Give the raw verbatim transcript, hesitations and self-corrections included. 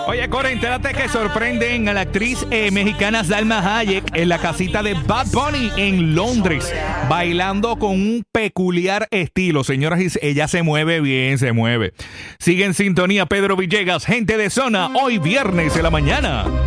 Oye, Core, entérate que sorprenden a la actriz eh, mexicana Salma Hayek en la casita de Bad Bunny en Londres, bailando con un peculiar estilo. Señoras, y ella se mueve bien, se mueve. Sigue en sintonía Pedro Villegas, gente de zona, hoy viernes de la mañana.